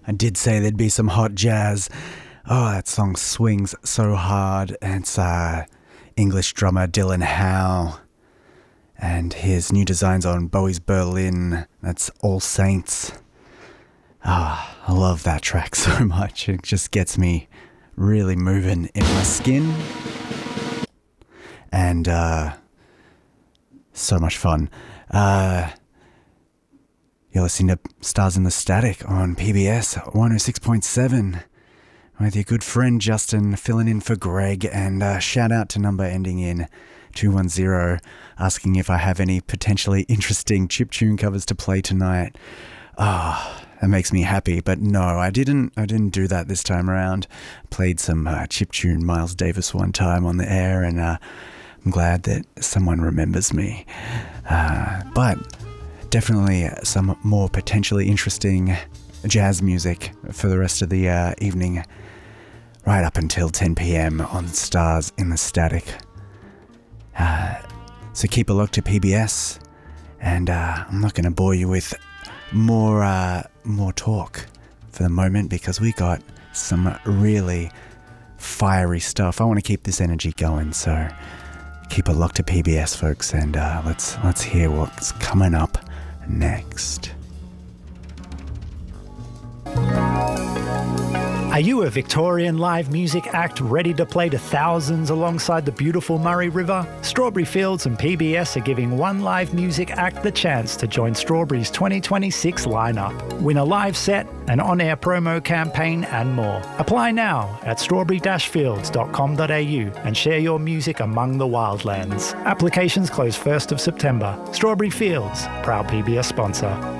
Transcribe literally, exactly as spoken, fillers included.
I did say there'd be some hot jazz. Oh, that song swings so hard. It's uh, English drummer Dylan Howe and his new designs on Bowie's Berlin. That's All Saints. Ah, I love that track so much. It just gets me really moving in my skin. And uh, so much fun. Uh, you're listening to Stars in the Static on P B S one oh six point seven with your good friend Justin filling in for Greg. And uh, shout out to number ending in two one zero asking if I have any potentially interesting chiptune covers to play tonight. Ah, oh, that makes me happy. But no, I didn't. I didn't do that this time around. Played some uh, chiptune Miles Davis one time on the air, and uh, I'm glad that someone remembers me. Uh, but definitely some more potentially interesting jazz music for the rest of the uh, evening, right up until ten p.m. on Stars in the Static. Uh, so keep a look to P B S, and uh, I'm not going to bore you with more uh, more talk for the moment because we got some really fiery stuff. I want to keep this energy going, so keep a look to P B S, folks, and uh, let's let's hear what's coming up next. Are you a Victorian live music act ready to play to thousands alongside the beautiful Murray River? Strawberry Fields and P B S are giving one live music act the chance to join Strawberry's twenty twenty-six lineup. Win a live set, an on-air promo campaign and more. Apply now at strawberry dash fields dot com dot a u and share your music among the wildlands. Applications close first of September. Strawberry Fields, proud P B S sponsor.